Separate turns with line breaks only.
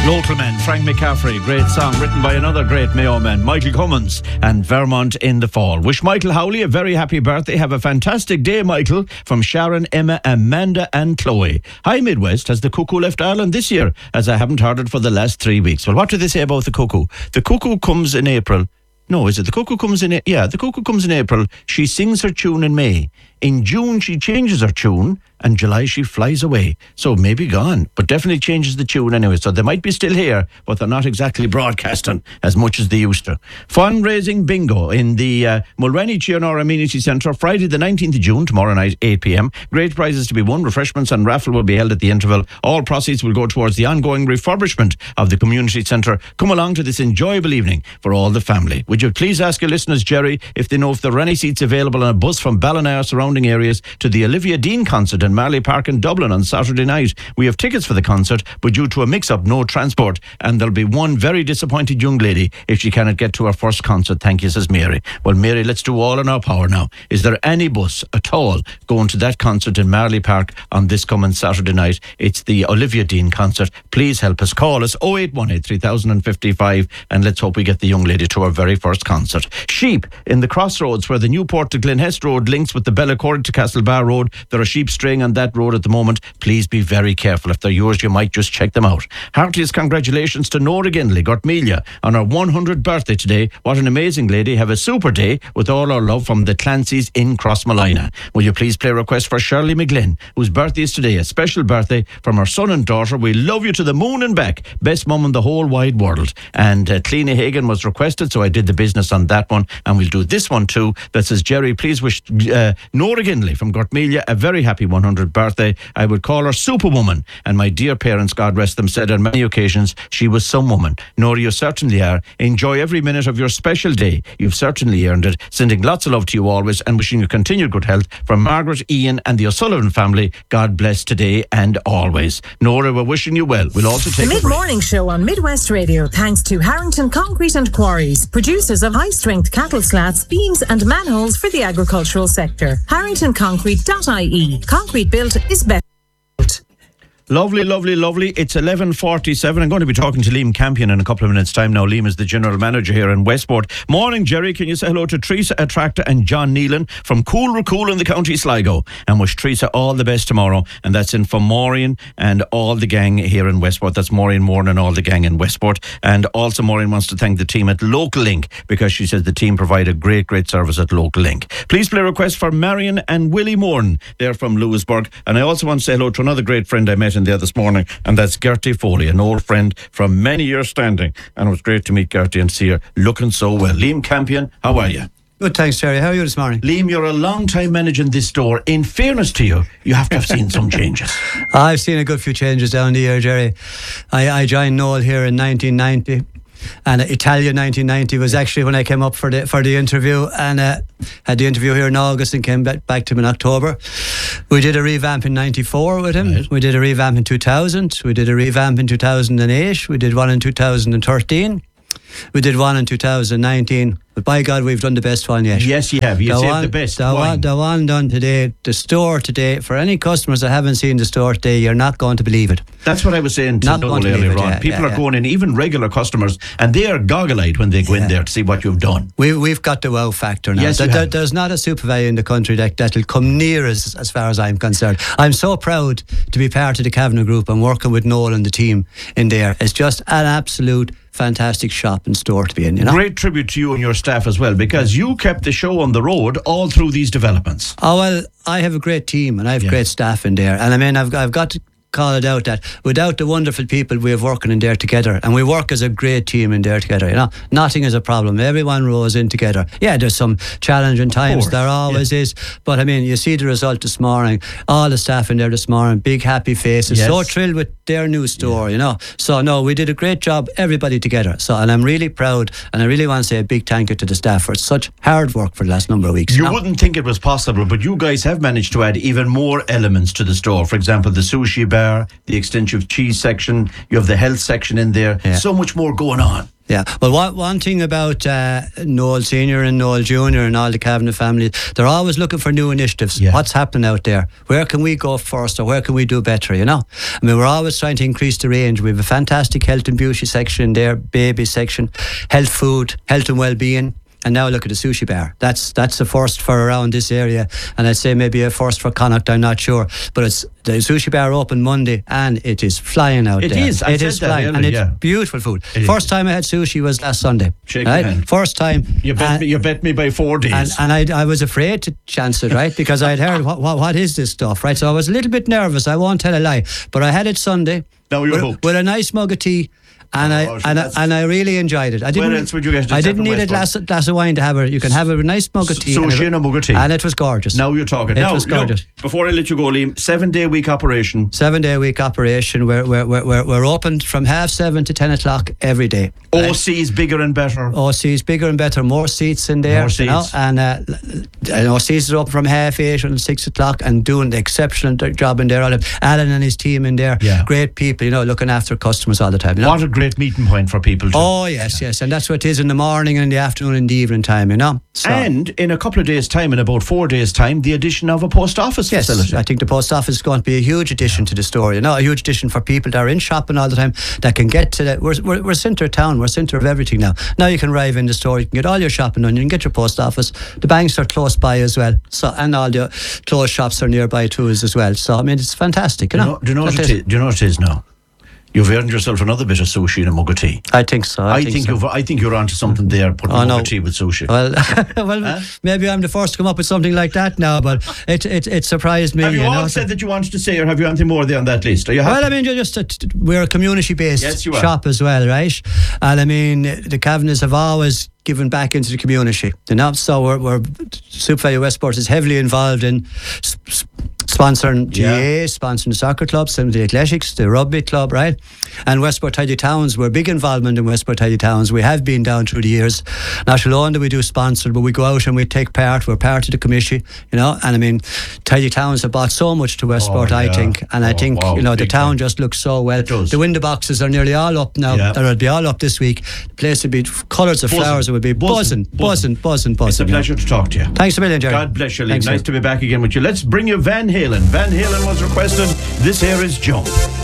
Local men, Frank McCaffrey, great song written by another great Mayo man, Michael Cummins, and Vermont in the Fall. Wish Michael Howley a very happy birthday. Have a fantastic day, Michael, from Sharon, Emma, Amanda and Chloe. Hi Midwest, has the cuckoo left Ireland this year? As I haven't heard it for the last 3 weeks. Well, what do they say about the cuckoo? The cuckoo comes in April. No, is it the cuckoo comes in? Yeah, the cuckoo comes in April. She sings her tune in May. In June, she changes her tune, and July she flies away. So maybe gone, but definitely changes the tune anyway. So they might be still here, but they're not exactly broadcasting as much as they used to. Fundraising bingo in the Mulrenny Chianor Amenity Centre, Friday the 19th of June, tomorrow night, 8 p.m. Great prizes to be won. Refreshments and raffle will be held at the interval. All proceeds will go towards the ongoing refurbishment of the community centre. Come along to this enjoyable evening for all the family. Would you please ask your listeners, Jerry, if they know if there are any seats available on a bus from Ballina or surrounding areas to the Olivia Dean concert in Marley Park in Dublin on Saturday night. We have tickets for the concert, but due to a mix-up, no transport, and there'll be one very disappointed young lady if she cannot get to her first concert. Thank you, says Mary. Well, Mary, let's do all in our power now. Is there any bus at all going to that concert in Marley Park on this coming Saturday night? It's the Olivia Dean concert. Please help us. Call us 0818 3055 and let's hope we get the young lady to her very first concert. Sheep in the crossroads where the Newport to Glenhest Road links with the Bellacourt to Castlebar Road. There are sheep straying on that road at the moment. Please be very careful. If they're yours, you might just check them out. Heartiest congratulations to Nora Ginley, Gortmelia, on her 100th birthday today. What an amazing lady. Have a super day with all our love from the Clancy's in Crossmolina. Will you please play a request for Shirley McGlynn, whose birthday is today, a special birthday from her son and daughter. We love you to the moon and back. Best mum in the whole wide world. And Cleena Hagan was requested, so I did the business on that one, and we'll do this one too, that says, Jerry, please wish Nora Ginley from Gortmelia a very happy 100th birthday. I would call her Superwoman, and my dear parents, God rest them, said on many occasions she was some woman. Nora, you certainly are. Enjoy every minute of your special day. You've certainly earned it. Sending lots of love to you always and wishing you continued good health from Margaret, Ian and the O'Sullivan family. God bless today and always. Nora, we're wishing you well. We'll also take
the mid-morning show on Midwest Radio, thanks to Harrington Concrete and Quarries, producers of high-strength cattle slats, beams and manholes for the agricultural sector. HarringtonConcrete.ie. Concrete built is better.
Lovely, lovely, lovely. It's 11:47. I'm going to be talking to Liam Campion in a couple of minutes' time now. Liam is the general manager here in Westport. Morning, Jerry. Can you say hello to Teresa Attractor and John Nealon from Cool in the County Sligo? And wish Teresa all the best tomorrow. And that's in for Maureen and all the gang here in Westport. That's Maureen Moore and all the gang in Westport. And also Maureen wants to thank the team at Local Link because she says the team provide a great, great service at Local Link. Please play a request for Marion and Willie Moore. They're from Lewisburg. And I also want to say hello to another great friend I met in there this morning, and that's Gertie Foley, an old friend from many years standing, and it was great to meet Gertie and see her looking so well. Liam Campion, how are you?
Good, thanks, Jerry. How are you this morning?
Liam, you're a long time managing this store. In fairness to you, you have to have seen some changes.
I've seen a good few changes down the year, Jerry. I joined Noel here in 1990. And Italia 1990 was actually when I came up for the interview, and had the interview here in August and came back to him in October. We did a revamp in 94 with him. Right. We did a revamp in 2000. We did a revamp in 2008. We did one in 2013. We did one in 2019. But by God, we've done the best one yet.
Yes, you have. You saved the best wine.
The one done today, the store today, for any customers that haven't seen the store today, you're not going to believe it.
That's what I was saying to Noel earlier on. People are going in, even regular customers, and they are goggle-eyed when they go in there to see what you've done.
We've got the wow factor now.
Yes,
there's not a SuperValu in the country that'll come near as far as I'm concerned. I'm so proud to be part of the Kavanagh Group and working with Noel and the team in there. It's just an absolute fantastic shop and store to be in, you know.
Great tribute to you and your staff as well, because you kept the show on the road all through these developments.
Oh, well, I have a great team and I have great staff in there, and I mean, I've got to call it out that without the wonderful people we have working in there together, and we work as a great team in there together, you know, nothing is a problem. Everyone rows in together. Yeah, there's some challenging times, there always is, but I mean, you see the result this morning, all the staff in there this morning, big happy faces, so thrilled with their new store, you know. So no, we did a great job, everybody together. So, and I'm really proud, and I really want to say a big thank you to the staff for such hard work for the last number of weeks.
You wouldn't think it was possible, but you guys have managed to add even more elements to the store. For example, the sushi bar, the extensive cheese section, you have the health section in there, so much more going on.
Yeah. Well, one thing about Noel Senior and Noel Junior and all the Kavanagh family, they're always looking for new initiatives.
Yeah.
What's happening out there? Where can we go first, or where can we do better? You know, I mean, we're always trying to increase the range. We have a fantastic health and beauty section there, baby section, health food, health and well-being. And now look at the sushi bar. That's a first for around this area, and I'd say maybe a first for Connacht. I'm not sure, but it's the sushi bar opened Monday, and it is flying out there.
It is.
It is flying,
earlier,
and it's
yeah.
beautiful food.
It
First
is.
time I had sushi was last Sunday.
Shake
right?
your hand.
First time.
You bet me by 4 days.
And I was afraid to chance it, right? Because I'd heard what is this stuff, right? So I was a little bit nervous. I won't tell a lie, but I had it Sunday.
Now you're hooked.
With a nice mug of tea. And I really enjoyed it.
Where else would you get?
I didn't need a glass of wine to have it. You can have a nice mug of tea.
Sushi and a mug of tea.
And it was gorgeous.
Now you're talking.
It
Now,
was gorgeous.
Look, before I let you go, Liam, 7-day week operation.
7-day week operation. We're open from 7:30 to 10 o'clock every day.
OC's bigger and better.
OC's bigger and better. More seats in there.
More seats.
You know? And OC's is open from 8:30 until 6 o'clock and doing the exceptional job in there. Alan and his team in there.
Yeah.
Great people, you know, looking after customers all the time. You know?
What a great meeting point for people too.
Oh, yes. And that's what it is in the morning and in the afternoon and the evening time, you know. So,
And in a couple of days' time, in about 4 days' time, the addition of a post office
yes,
facility.
I think the post office is going to be a huge addition to the store, you know, a huge addition for people that are in shopping all the time, that can get to the... We're centre of town, we're centre of everything now. Now you can arrive in the store, you can get all your shopping done, you can get your post office. The banks are close by as well, so, and all the clothes shops are nearby too as well. So, I mean, it's fantastic, you know.
Do you know what it is now? You've earned yourself another bit of sushi and a mug of tea.
I think so.
I think you're onto something there, putting a mug of tea with sushi.
Well, maybe I'm the first to come up with something like that now, but it surprised me.
Have you all
know,
said that you wanted to say, or have you anything more there on that list? Are you happy?
Well, I mean, we're a community-based
Yes, you are.
shop as well, right? And I mean, the Kavanaghs have always given back into the community, you know. So we're Super Value Westport is heavily involved in sponsoring GAA, sponsoring the soccer club, some of the athletics, the rugby club, right? And Westport Tidy Towns, we're big involvement in Westport Tidy Towns. We have been down through the years. Not alone that we do sponsor, but we go out and we take part. We're part of the commission, you know. And I mean, Tidy Towns have brought so much to Westport, I think. And I think, you know, the town just looks so well.
It does.
The window boxes are nearly all up now.
Yeah.
They'll be all up this week. The place would be colours of flowers. It would be buzzing.
It's a pleasure to talk to you.
Thanks a million, Jerry.
God bless you, Liam.
Thanks,
Nice to be back again with you. Let's bring you Van Halen. Van Halen was requested. This here is Joan.